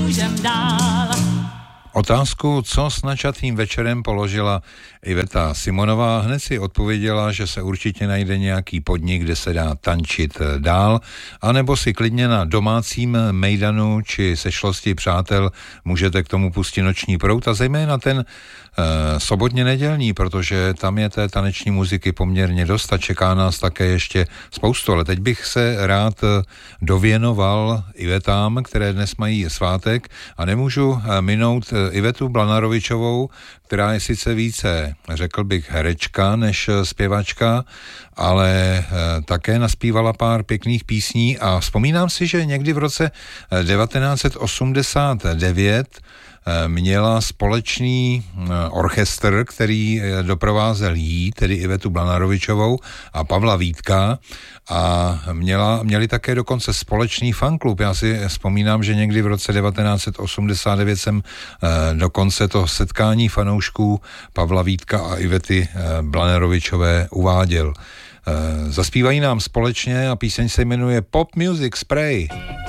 můžem dál. Otázku, co s načatým večerem, položila Iveta Simonová. Hned si odpověděla, že se určitě najde nějaký podnik, kde se dá tančit dál, anebo si klidně na domácím mejdanu či sešlosti přátel můžete k tomu pustit noční proud a zejména ten sobotně nedělní, protože tam je té taneční muziky poměrně dost a čeká nás také ještě spoustu, ale teď bych se rád dověnoval Ivetám, které dnes mají svátek a nemůžu minout Ivetu Blanarovičovou, která je sice více, řekl bych, herečka než zpěvačka, ale také naspívala pár pěkných písní a vzpomínám si, že někdy v roce 1989 měla společný orchestr, který doprovázel jí, tedy Ivetu Blanarovičovou a Pavla Vítka a měli také dokonce společný fanklub. Já si vzpomínám, že někdy v roce 1989 jsem dokonce to setkání fanoušků Pavla Vítka a Ivety Blanarovičové uváděl. Zaspívají nám společně a píseň se jmenuje Pop Music Spray.